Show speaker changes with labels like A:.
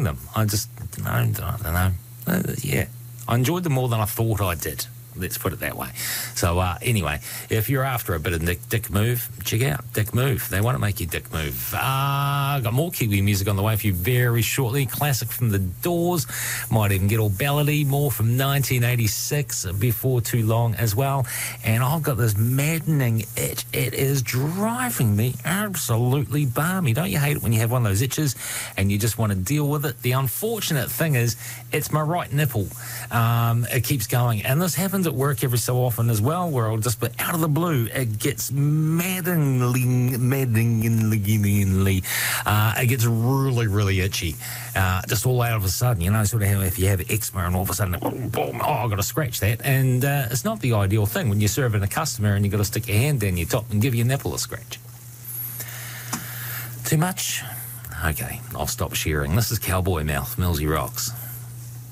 A: enjoying them. I don't know. Yeah, I enjoyed them more than I thought I did. Let's put it that way. So anyway, if you're after a bit of dick move, check out Dick Move. They want to make you dick move. Got more Kiwi music on the way for you very shortly. Classic from The Doors. Might even get all ballady. More from 1986 before too long as well. And I've got this maddening itch. It is driving me absolutely balmy. Don't you hate it when you have one of those itches and you just want to deal with it? The unfortunate thing is it's my right nipple. It keeps going. And this happens at work every so often as well, where I'll just, but out of the blue, it gets maddeningly, it gets really, really itchy, just all out of a sudden, you know, sort of how if you have eczema and all of a sudden, boom, I've got to scratch that, and it's not the ideal thing when you're serving a customer and you've got to stick your hand down your top and give your nipple a scratch. Too much? Okay, I'll stop sharing. This is Cowboy Mouth, Millsy Rocks.